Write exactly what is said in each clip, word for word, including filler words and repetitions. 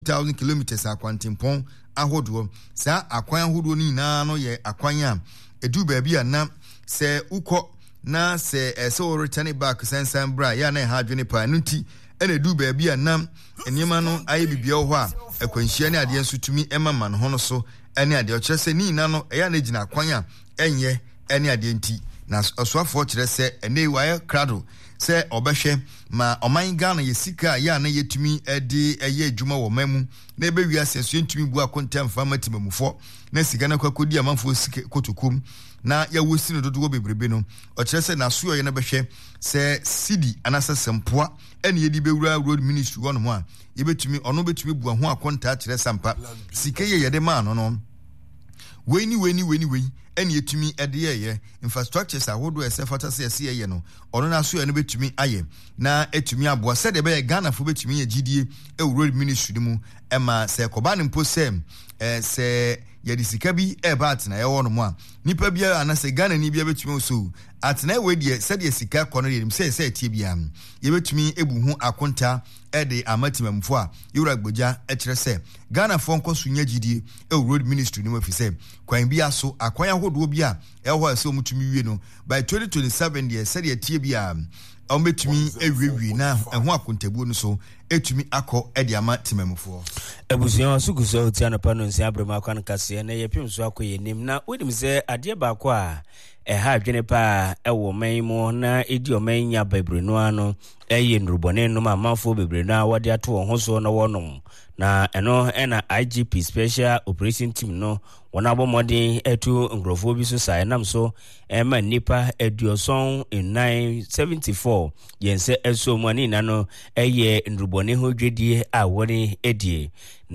thousand kilometers akwantempon ahodo sa akwan ahodo ni na no ye akwan a edu ba bia na se ukọ na se ese o return back sensan bra ya na ha dwene pa nuti ene edu ba bia na enima no aye bibia ho a akwanhia ne ade nso tumi emama no ho so ene ade o kire se ni na no eya na gina akwan a enye ene ade nti na osoafo kire se ene waye krado se obehwe ma oman Ghana ye sika ya na yetumi ede eye adwuma wo mamu na ebe wi aseso yentumi bu akontam fama timamufo na sika na kwakodi amanfo sika kotokom na ya wosi no dodo bebrebe no o kire se na so ye na behwe se sidi anasa sempoa ene yedi bewura road ministry wono ho a yebetumi ono betumi bu ho akonta kire sampa sika ye yede ma no no weni weni weni weni ene yetumi ede ye infrastructures ahodo esefata se ese ye no ono na so ye no betumi aye na etumi aboa se de be Ghana fo betumi ye gidie e road ministry mu ema se koba ne mpo se eh se ye di sika bi e ba atena ye wono mu a nipa bia anase Ghana ni bia betumi so atena we de se de sika kono ye se se tie bia ye betumi ebu hu akonta e de amatimamfo a yura gboja e kire se Ghana fo nkoso nya gidie e road ministry ni mu fi se kwan bia so akwan ahodo bia e ho se omutumi wie no by twenty twenty-seven de se de tie bia ometumi ewiwi na eho akontabuo no so etumi akọ ede ama timamfo ebuzion sukuso otiano pano nsi abrema kwan kase na yepim so akoye nim na wedim se ade ba ko a eha adwene pa ewo man mu na edi oman nya bebre no ano eye nrubone no ma manfo bebre na wode ato ho so na wonom na eno ena I G P special operation team no wona bomodin etu ngrofo bi so sai nam so ema nipa eduoson in nine seventy-four yense eso mu ani na no eye nrubone ho dwedie a woni edie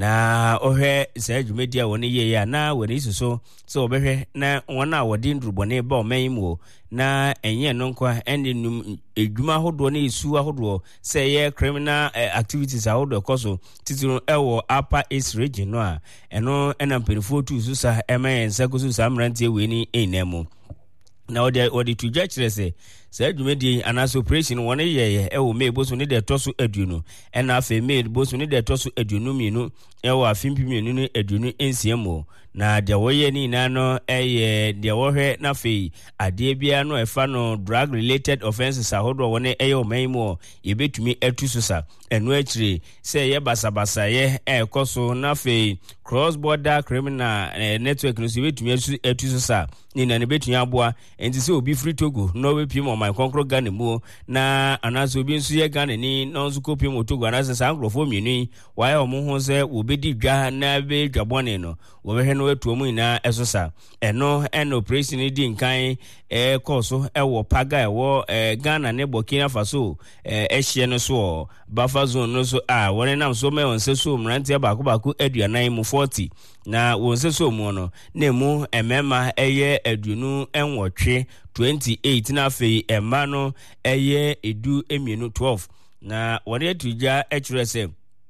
na ohwe se adwumedia woni ye ya na woni suso so obehwe na wona wodi nrubone ba omanmu na enye no nkwa ene num edwuma hodo na isu ahodo se ye criminal uh, activities ahodo koso titiro ewo upper east region no a eno ena mpelifo tu susa ema yense koso samrantie we ni enemu na ode ode tuja kire se se adwumedi anaso operation won ye ewo me boso ne de toso aduonu ena afa me boso ne de toso aduonu minu ewo afimpi minu ne aduonu ensiemo na de woye ni na no eye de wohwe na fe ade bia no efa no drug related offenses ahodo won eye omanmu yebetumi atususa enu akire se ye basabasa ye ekoso na fe cross border criminal eh, network no se betumi atususa ni na ne betumi aboa enti se obi free Togo no we pim o my konkro Ghana mu na anaso obi nso ye Ghana ni no nso ko pim o Togo anaso sangrofo mienu wa ye omo ho se obedi dwa na be dwabone no wo be no atu mu ina esosa eno en operation di nkan e koso e wo paga e wo e Ghana ne Burkina Faso e ehye no so buffer zone no so a won nam so me on se so mrantie baako baako aduanan mu forty na won se so mu no na mu emema eye aduonu enwotwe twenty-eight na fe emma no eye edu emienu twelve na wore tuja echrese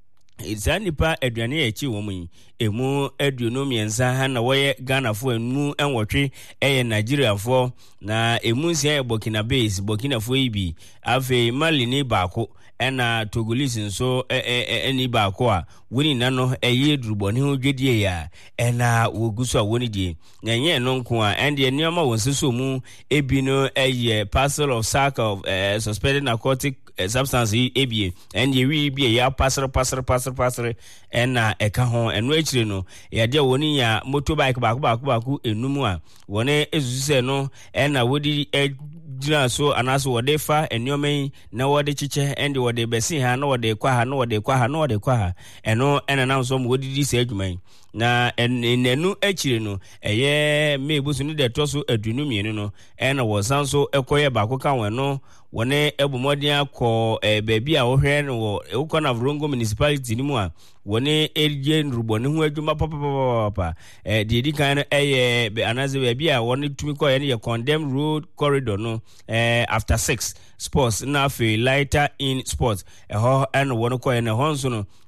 isa nipa aduane echi wo mu emu aduonu miensa ha na woye Ghana fo enu enwotwe eye Nigeria fo na emu sia e Burkina base Burkina fo ibi afi Mali ni baako ena Togolese nso eni baako a woni na no eye durubone ho dwedie ya ena woguso a woni die na nye no nko a ende enioma wonseso mu ebi no eye parcel of sack of uh, suspended narcotic uh, substance ebi ende wi bi ya parcel parcel parcel parcel ena eka ho eno akire no ya de woni ya motorbike baako baako baako enumu a woni ezuse no ena wodi e jina so anaso wode fa enyomen na wode chiche ende wode besi ha na wode kwa ha na wode kwa ha na wode kwa ha eno ena na so wode di se adwuman na enenu akire no eye mebusu ni de toso adunu mienu no ena wosan so ekoye baako ka won no wone ebomodin akọ e baabi a wo hwe no wo ukona Vrongo municipality ni mu a wone erje nrubone hu adwuma papa eh di kan eye anaze baabi a wone tumi kọ ye ne condemn road corridor no eh after six sports na fe lighter in sports eh ho en wone kọ ye ne ho nso no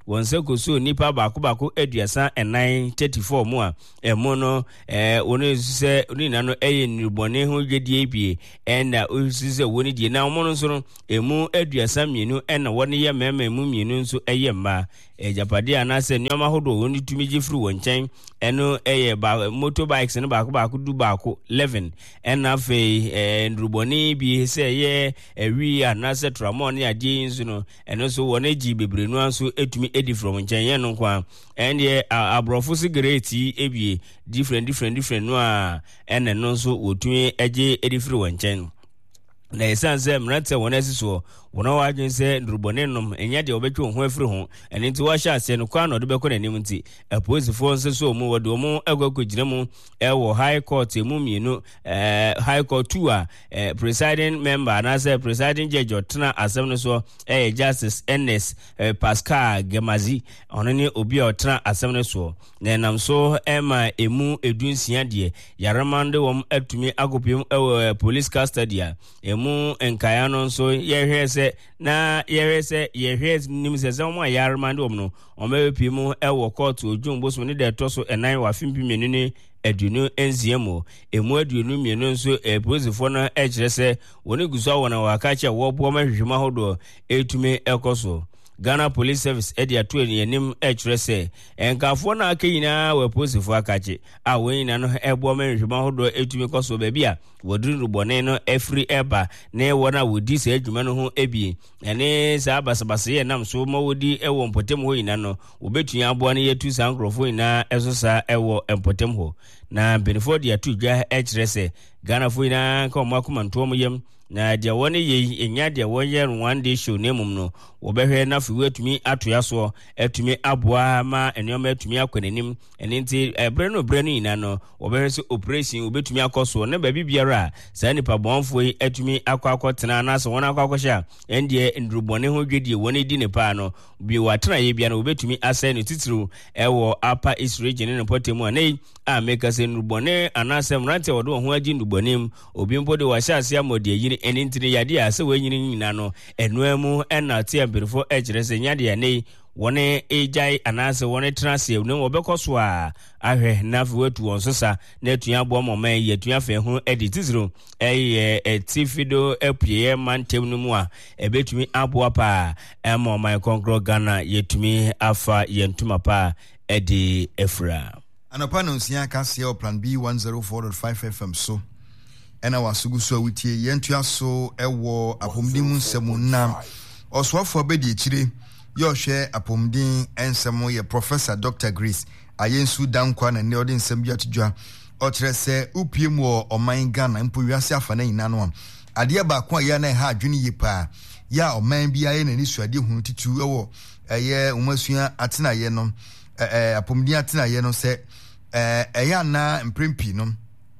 wɔn nsa koso nipa baako baako aduasa ɛnan thirty-four mu a ɛmo no ɛɛ wɔn sɛ wɔn nyinaa no ɛyɛ nnubɔne ho dwadie bie ɛna osi sɛ wɔn die na wɔn nso no emu aduasa mmienu ɛna wɔn yɛ mmarima emu mmienu nso ɛyɛ mmaa ɛgyapade anaasɛ nneɛma ahodoɔ wɔn tumi gye firi wɔn nkyɛn ɛno ɛyɛ ba motorbikes no baako baako du baako eleven ɛna afei ɛɛ nnubɔne bi sɛ ɛyɛ ɛwi anaasɛ tramɔ ne adeɛ nso no ɛno nso wɔn agyi bebree no nso etumi edi from nkyɛn yɛn no nkwa ɛndeɛ aborɔfo sigareti ebie different different different no a ɛna no nso wɔtumi agye edi firi wɔn nkyɛn na ɛsan sɛ mmerante wɔn asi soɔ wɔn a wɔadwene sɛ ndurubɔne nom ɛnyɛ deɛ wɔbɛtwe wɔn ho afiri ho ɛno nti wɔahyɛ aseɛ no kwan na ɔde bɛkɔ n'anim nti apolisifoɔ nso so mu wɔde wɔn agɔ akɔgyina mu ɛwɔ high court emu mmienu ɛɛ high court two a ɛɛ presiding member anaasɛ presiding judge ɔtena asɛm no so ɛyɛ justice ns ɛɛ pascal gemazi ɔno ne obi a ɔtena asɛm no so na ɛnam so ɛma emu edu nsia deɛ yaremande wɔn atumi akɔpem ɛwɔ police custody a emu nkaya no nso yɛhwɛ sɛ na yɛhwɛ sɛ yɛhwɛ nim sɛ sɛ wɔn a yaremande wɔn no wɔn bɛpie mu ɛwɔ court odwum bosom ne deɛ ɛtɔ so ɛnan wɔ afim bi mmienu ne aduonu nsia mu emu aduonu mmienu nso ɛpolisifoɔ no ɛkyerɛ sɛ wɔn gu so a wɔn a wɔaka kyɛ wɔboɔ ma hwehwɛmu ahodoɔ etumi ɛkɔ so Ghana Police Service edi atu enim ɛkyerɛ sɛ enkafoɔ na aka nyinaa wɔ polisifoɔ akakye a wɔn nyinaa no ɛboɔ ma hwehwɛmu ahodoɔ etumi kɔ so baabi a wɔduru rubɔne no efiri ɛba na wɔn a wɔdi sɛ adwuma no ho ebie ɛne saa basabasa yɛ nam so ma wɔdi ɛwɔ mpɔtam hɔ nyinaa no wɔbɛtumi aboa no yɛtu saa nkurɔfoɔ nyinaa ɛso saa ɛwɔ mpɔtam hɔ na benefo de atu dwa ɛkyerɛ sɛ Ghanafoɔ nyinaa ka wɔn akoma ntoɔ mu yam na deɛ wɔn yɛ enya deɛ wɔyɛ one day show na mum no wɔbɛhwɛ na fi wɔatumi atoya so atumi aboa ma nneɛma atumi akɔ n'anim ɛne nti ɛbrɛ no brɛ no nyinaa no wɔbɛhwɛ sɛ operation wɔbɛtumi akɔ so na baabi biara a saa nipa bɔnfoɔ yi atumi akɔ akɔ tena na so wɔn akɔ akɔhyɛ a ɛndeɛ ndurubɔne ho dwadie wɔn di ne paa no bi wɔatena yɛ bia no wɔbɛtumi asɛe no titiriw ɛwɔ apa east region ne pɔtɛmu a nei a meka sɛ ndurubɔne anaasɛ mmerante wɔde wɔn ho agye ndurubɔne mu obi mpo de wɔahyɛ ase amɔ deɛ yiri ɛne ntini yade a sɛ wɔanyini nyina no ɛnoa mu ɛna te ampirifo ɛkyerɛ sɛ nyade ane wɔne ɛgyae anaasɛ wɔne tena aseɛ ne wɔbɛkɔ so a ahwɛ na afei watu wɔn so sa na atua aboa mɔma yi atua afei ho ɛde titiro ɛyɛ ɛti fido apueɛ mantam no mu a ɛbɛtumi aboa paa ɛma ɔman kɔnkrɔ Ghana yɛtumi afa yɛn ntoma paa ɛde afira anɔpa no nsia kaseɛ wɔ plan B one oh four point five F M so ɛna wasugu so awutie yɛntua so ɛwɔ apɔmuden mu nsɛm na ɔsoafoɔ bɛdi akyire yɛ ɔhwɛ apɔmuden nsɛm yɛ Professor Doctor Grace Ayensu Dankwa na ne ɔde nsɛm bi atodwa ɔkyerɛ sɛ upie mu wɔ ɔman Ghana mpo wiase afa na nyina no a adeɛ baako a yɛ na ɛha adwene yie paa yɛ a ɔman bi ayɛ n'ani suade hunu titu ɛwɔ ɛyɛ umasua atenayɛ no ɛɛ apɔmuden atenayɛ no sɛ ɛɛ ɛyɛ ana mprempi no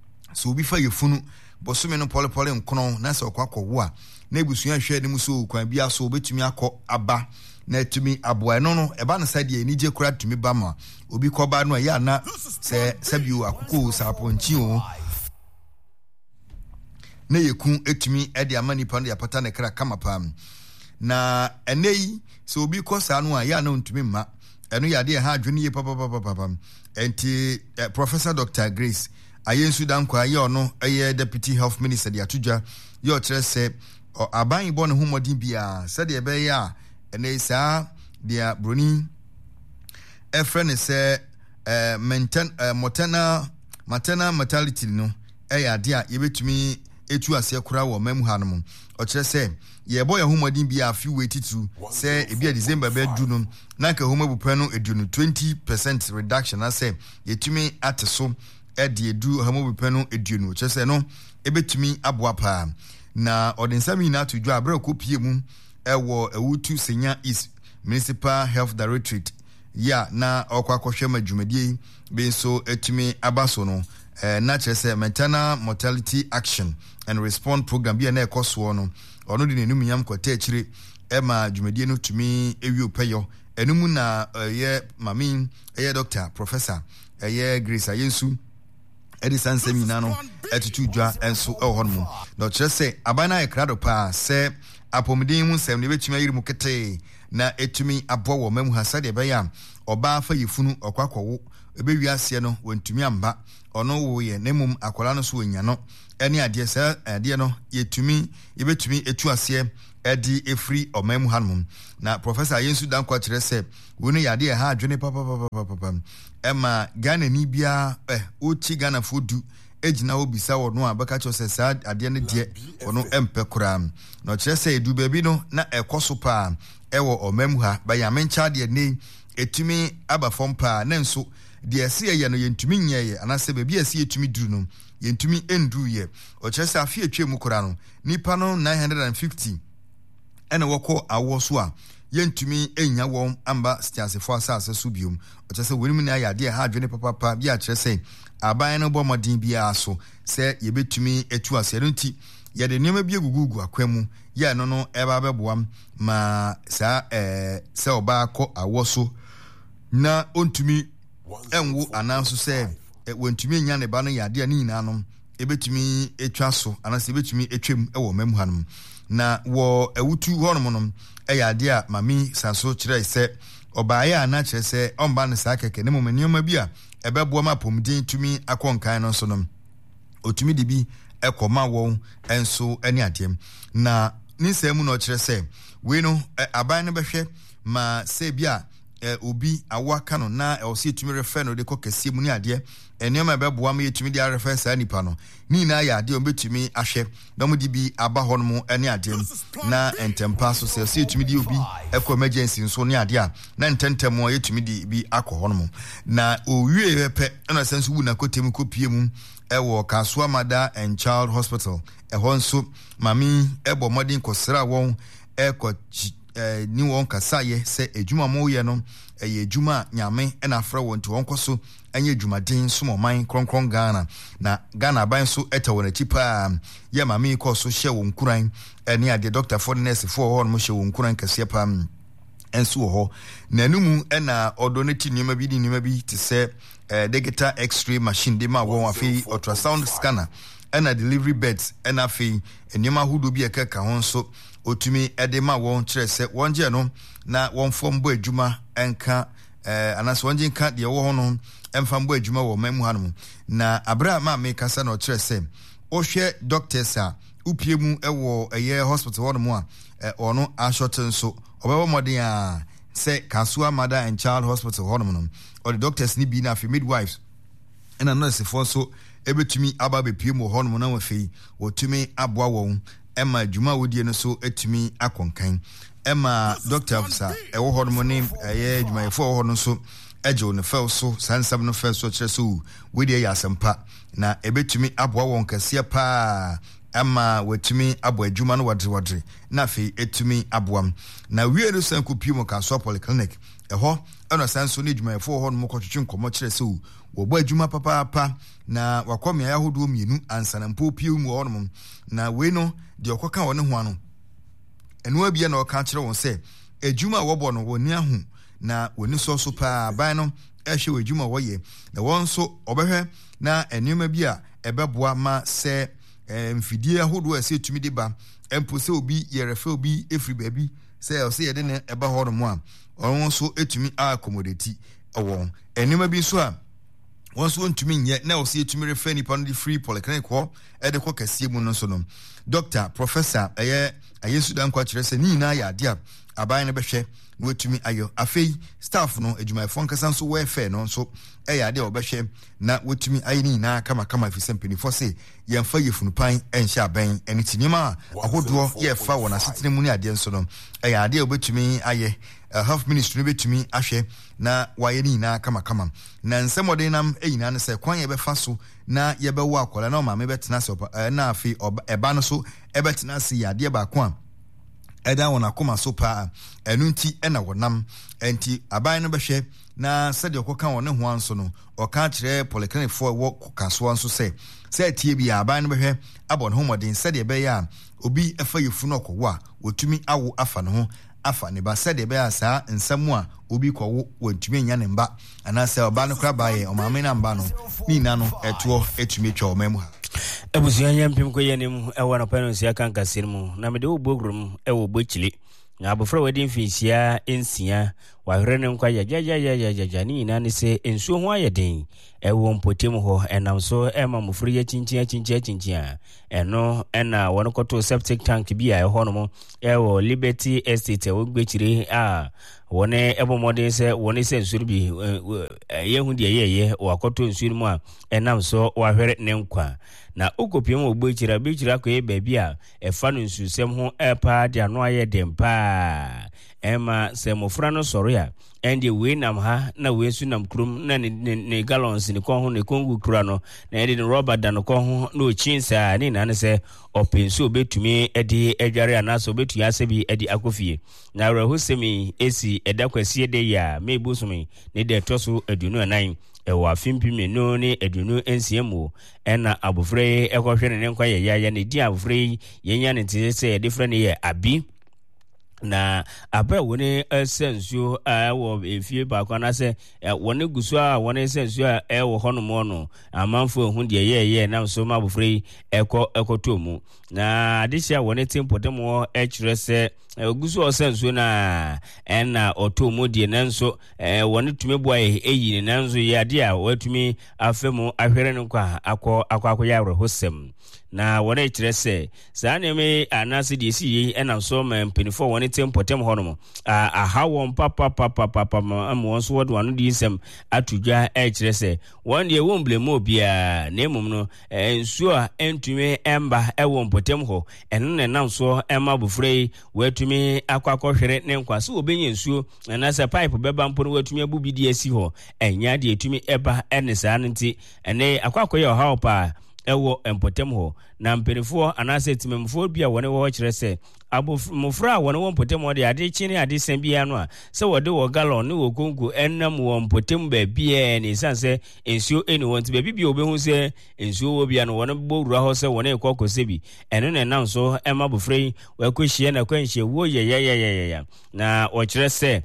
so obi fa yɛfunu bosome no polepole nkono na sɛ ɔkɔ akɔwo a na ebusua hwɛ ne mu so kwan bi aso obetumi akɔ aba na etumi aboa no no ɛba no sɛ deɛ ni gye kora tumi ba ma obi kɔba no ɛyɛ ana sɛ sɛbio akoko saponchi o na yɛku etumi ɛde ama nipa no de apata ne kra kama pam na ɛnɛ yi sɛ obi kɔ saa no a yɛ ana ntumi ma ɛno yɛ ade ha adwene yɛ papapapapam enti eh, Professor Doctor Grace Ayensu Dankwa yɛ ɔno ɛyɛ Deputy Health Minister de atodwa yɛ ɔkyerɛ sɛ aban bɔ ne ho mmɔden bia sɛdeɛ ɛbɛyɛ a ɛnɛ saa deɛ broni ɛfrɛ ne sɛ eh, maintain eh, maternal maternal mortality no ɛyɛ ade a yɛbɛtumi etu aseɛ kora wɔ mamu ha no mu ɔkyerɛ sɛ yɛbɔ yɛ ho mmɔden bia afi wei titiri sɛ ebi a December bɛdu no na nka ho mabupɛ no edu no twenty percent reduction asɛ yɛtumi ate so ɛde edu hamobi pɛ no eduonu kyerɛ sɛ no ebetumi aboa paa na ɔde nsɛm nyinaa to dwa abere kopie mu ɛwɔ Ewutu Senya East Municipal Health Directorate ya na ɔkɔ akɔhwɛ ma dwumadie bi nso etumi aba so no ɛɛ na kyerɛ sɛ maternal mortality action and response program bi a na ɛkɔ soɔ no ɔno de n'anum nyam kɔtɛ akyire ɛma dwumadie no tumi ewie opɛyɔ ɛnum na ɛyɛ maame ɛyɛ doctor professor ɛyɛ Grace Ayensu ɛde sansɛm nyina no ɛtutu dwa ɛnso ɛwɔ hɔ no mu na ɔkyerɛ sɛ aban no ayɛ krado paa sɛ apɔmuden mu nsɛm ne bɛtumi ayiri mu ketee na etumi abo wo mamu ha sade be ya oba fa yefunu okwakwo ebe wiase no wantumi amba ono wo ye nemum akola no so wanya no ene ade sa ade no yetumi yebetumi etu ase edi efri omamu hanum na professor Yensu Dankwa kire se woni yade e ha adwene papa papa papa ema Ghana ni bia eh uchi Ghana fodu ejina obisa wono abaka cho se sa ade ne de wono empe kura na kire se edu baby no na ekoso pa ewo omamu ha ba ya mencha de ne etumi aba fompa na nso de ase ye no yentumi nyeye anase baby ase yetumi duru no yentumi endu ye o kire se afie atwa mu kura no nipa no nine hundred fifty ene woko awo so a yentumi enya won amba stiasefo asase so biom o kire se wonimu na ya de ha adwene papa pa bia kire se aban no bomodin bia so se yebetumi etu ase no nti ye de niam bia gugugu akwemu ye no no eba beboam ma sa eh se oba akọ awo so na ontumi enwo ananso se wontumi enya ne ba no ya de ani nyina no ebetumi etwa so anase ebetumi etwem ewo mamu hanum na wo ewutu honom no eya de a mami sanso kire se obaaye ana kire se omba ne sa keke ne momanioma bi a ebebo ma pomdin tumi akonkan no so no otumi de bi ekoma wo enso eni adem na ninsemu no kire se we no aban ne behwe ma se bia obi awaka no na e o se tumi refer no de kokese mu ni ade enioma beboa ma yetumi de refer sa nipa no ni na ya ade o betumi ahwe na mu di bi aba ho no mu eni ade na entempa so se se yetumi di obi ekọ emergency nso ni ade a na ntentem o yetumi di bi akọ ho no mu na owie pepe na sense wu na kotem kopie mu ewo Kasua Mother and Child Hospital ehọ nso mami ebo modern kosra won ekọ eh ni won kasaye se ejuma mo ye no eh ejuma nyame na afra won ti won koso anye ejumade somoman kronkron Ghana na Ghana ban so eta won achi pa ye mame ko so hye won kuran ene ade doctor for nurse for ho no hye won kuran kase pa enso ho na numu ena odonati nyuma bi di nyuma bi ti se eh digital x-ray machine de ma won afi ultrasound scanner ena delivery beds ena afi enyuma hudo bi ekeka ho so otumi edema won kire se wonje no na won fombo adwuma enka eh anaso wonje nka de wo ho no emfambo adwuma wo mamu hanom na abra ma me kasa no kire se ohwe doctors a upiemu ewo eye hospital wo no a ono ashoten so obebo modern a se Kasua Mother and Child Hospital wo no or the doctors ni bi na fi midwives ena nurse for so ebetumi aba be piemu ho no na wafi otumi aboa won Emma Juma wodie no so etumi akonkan Emma doctor sa ewo ho no ne eye Juma efo ho no so ejo no fel so sansam no fel so kire so wodie ya asempa na ebetumi aboa won kase pa Emma wetumi abo adwuma no wadre wadre na fe etumi aboam na wie no san kopie mo Kasua Polyclinic eho eno sanso ne Juma efo ho no mokotwetwe nkomo kire so wo bo adwuma papa papa na wakomia ya hodo mienu ansanampo pie mu ho no na we no de okoka woni ho ano enu abia na oka kire won se adwuma wo bo no woni ahu na woni so so pa ban no ehwe we adwuma wo ye na won so obehwe na enema bia ebeboa ma se mfidie ahodo ase tumi de ba empo se obi yerefe obi efri baabi se o se ye de ne eba ho no mo a won so etumi accommodate won enema bi so a won so ntumi nye na o se etumi refer ni pan di free polyclinic ho e de ko kase mu no so no doctor professor eye Yensu Dankwa kire se ni na ya dia aban ne behwe wetumi ayo afei staff no adwumayefo nkasa nso welfare no nso e ya de obehwe na wetumi ayi ni na kama kama fi sempeni for say yemfa yefunu pan enhya aban eni tinima ahodo ye fa wona setene mu ni ade nso no e ya de obetumi aye Uh, health ministry betumi ahwe na waye ni na kama kama na nsemode nam eyina ne se kwan ye be fa so na ye be wo akola na o ma me betena se uh, na afi eba no so e betena se ya de ba kwa eda wona koma so pa enu nti e na wonam enti aban no behwe na sede okoka wona ho anso no oka kire polyclinic for wo Kasua anso se se tie bi aban no behwe abon ho modern sede be ya obi efa yefu no okwo a wotumi awo afa no ho afa ne ba sede be asa nsam a obi kwo wantumi nya ne mba anase oba no kra bae o maame na mba no ni na no eto etumi twa o mamu ha ebusuanya mpim ko yenim ewa no pano sia kan kasir mu na me de obogrum ewo bochili na abofra wadi mfinhyia ensia wahwere ne nkwa ya ya ya ya ya ni nyina ne se ensuo ho ayeden ewo mpotem ho enam so ema mofri ya chinchin chinchin chinchin eno ena wono koto septic tank bi a eho no mo ewo Liberty Estate wo gbechire a wone ebo modern se wone se nsuru bi yehu de yeye wakoto nsuru mu a enam so wahwere ne nkwa na okopiem ogbechira bechira ko e baabi a efa no nsusem ho epa de ano ayeden pa ema se mofra no soro ya ende we nam ha na we su nam krum na ne, ne, ne gallons ni ko ho ne kongu kura no na ende rubber da no ko ho na ochinsa ni na ne se openso obetumi edi edware anaso obetu asebi edi akofie na rahusemi esi edakwasie de ya mebusumi ne de toso aduonu anan ewa fimpimi no ne aduonu ensiemu ena abofre ekohwe ne nkwa ye ya ne di abofre yenya ne tese different ye abi na aba woni esensuo a wo efie ba kwa na se woni gusu a woni esensuo a e wo hono no amanfo hu de ye ye na so ma bofrei eko ekoto mu na adisia woni tempo demo e kire se gusu osensuo na ena oto mu de nanso woni tumi boa eyi ne nanso ye ade a watumi afemu ahwere no kwa akọ akọ akọ ya hosem na wona kire se sa na me anase de si yi ena so ma mpenifo woni tempo tem hono a aha won papa papa papa am won so wod wanu di nsem atudwa e kire se won de won blemu obia na emum no ensuo a entumi emba e won potem ho eno ne nam so ema bufrei watumi akwakọ hwere ne nkwase obenye nsuo na se pipe beba mpo no watumi abubi di asi ho enya de etumi eba ene saa nti ene akwakọ ye ha opa ewo empotem ho na mperifo anase timemfo bia wone wo kire se abofra wone wo mpotem ho de ade chini ade sen bia no a se wode wo gallon ne wo konku enam wo mpotem ba bia ne sanse ensuo eni wonti ba bibia obehu se ensuo wo bia no wone bowura ho se wone ekokose bi eno ne nam so ema bofrei wa kohie na kwanhie wo ye ye ye ye na wo kire se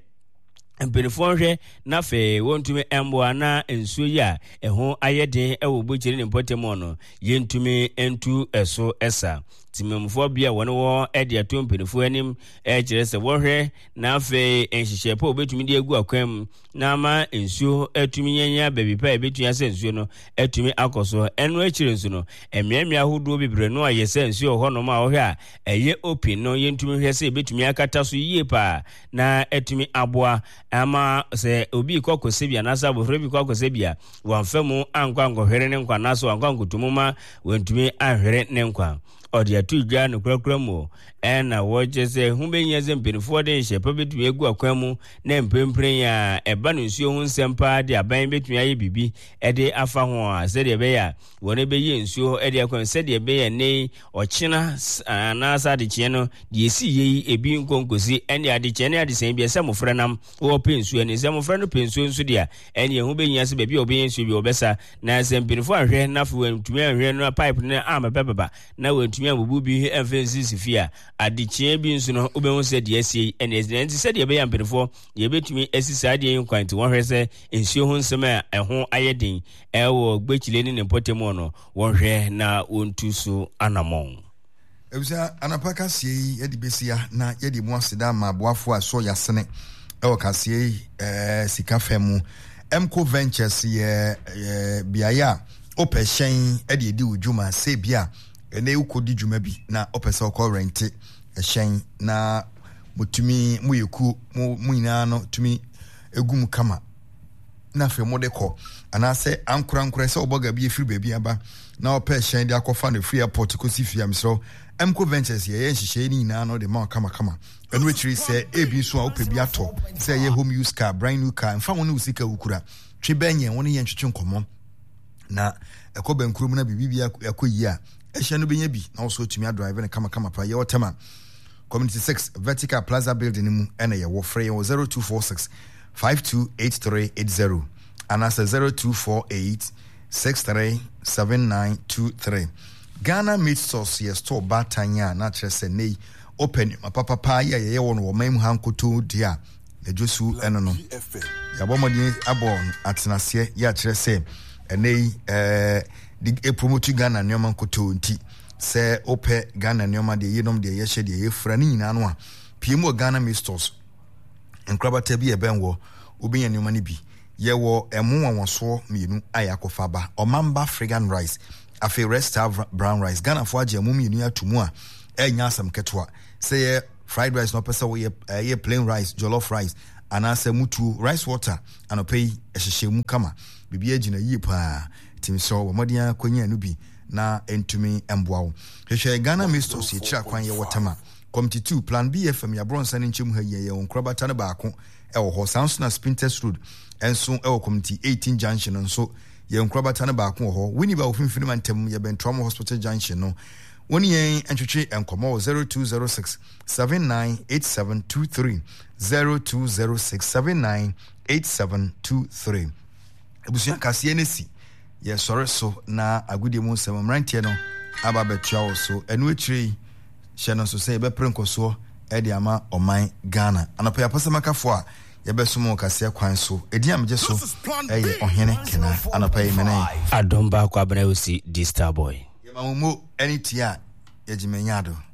mpenifo hwe na fe wontumi embo na ensuo ya eho ayeden ewo bochiri ne mpotem no yentumi entu eso esa timemfo bia wone wo ede ato mpenifo anim e kire se wo hwe na fe enhihye pa obetumi de agu akwam na ma ensuo atumi nyanya baby pa ebetu ase ensuo no atumi akoso eno akire nsu no emiamia hodo bibre no ayese ensuo ho no ma wo hwe a eye open no yentumi hwe se ebetumi akata so yie pa na atumi aboa ama se obi kokose bia na sa bofre bi kokose bia wanfamu ankwa ngohwere ne nkwa na so ankwa nkutumuma wentumi ahwere ne nkwa odi atudwa no kurakura mu ena woje se humbenya ze mpenifo de hye pa betu egu akwamu na mpempren ya eba no nsuo hu nsempa de aban betu aye bibi ede afa ho a se de be ya wone be ye nsuo ede akwan se de be ya ne ochina na sa de kye no de esi ye ebi nkonkosi ene ade kye ne ade sen bi se mofra nam wo pensuo ne se mofra no pensuo nso de a ene humbenya se bebi obi nsuo bi obesa na se mpenifo ahwe na fo wantumi ahwe no pipe ne ama bebeba na wantumi abubu bi emfensi sifia adichie bi nso no obehu se de asie ene enti se de be ya mpenifo ye betumi asisa de yin kwanti won hwese ensuo ho nsem a eho ayedin ewo gbechile ni ne potemo no won hwe na wontu so anamon ebisa anapaka sie ye de besia na ye de mu aseda ma boafo aso yasene ewo kasie eh sika femu Emco Ventures ye biaya opehyen e de di udwuma se bia ene ukodi dwuma bi na opesa okọ rente ehyen na mutumi muyeku mu nyina no tumi egum kama na fe mo de ko anase ankura ankura se oboga bi efiri ba bi aba na opehyen de akofa na free airport ko sifia misro Emco Ventures ye yenhihye ni nyina no de ma kama kama enu etiri se ebi so a opebi ato se ye home use car brand new car mfa woni usika ukura twe benye woni ye ntwetwe nkomo na ekoba nkurum na bibi akoyi a ehye no benya bi na also tumi drive na kama kama pa ye otema community six vertical plaza building mu ene ye wo free zero two four six five two eight three eight zero and as zero two four eight six three seven nine two three Ghana meat sauce ye store batanya na trese nei open papa pa ye ye won wo mam hankoto dia na josu eno no ya bomodi abon atenase ya trese enei eh di promote Ghana nyoma nkoto nti se ope Ghana nyoma de yenom de ye hye de ye fra ni nyina no a P M O Ghana Meat Stores nkrabata bi ebe nwo obinya nneoma ne bi ye wo emu wanwoso mienu ayakofa ba Omamba African rice afi Resta brown rice Ghana fo age emu mienu atumu a enya asam ketwa say ye fried rice no pesa wo ye ye plain rice jollof rice anase mutu rice water anopei ehyehye kama bibia gina yi pa timso wo modia kwanya no bi na entumi emboawo hwehwe Ghana Meat Stores ye kira kwan ye wotama Committee two Plan B F M ya bronsa ne nchemu ha ye ye onkrabata ne baako e wo ho Sansona Spinters Road enso e wo Committee eighteen Junction nso ye onkrabata ne baako ho wini ba ofimfini mantem ye Bentrom Hospital Junction no woni yen entwetwe enkomo zero two zero six seven nine eight seven two three zero two zero six seven nine eight seven two three ebusuan kase ne si ye sore so na agudie mu nsem mrantie no aba betua wo so enu etire Shannon so say be prenkoso e de ama oman Ghana anopa ya pasamakafo a ye be somo kase kwan so edi amje so e ye ohene kena anopa ye mena adomba kwa bana usi D Star Boy ye mamumo enitia ye jimenya do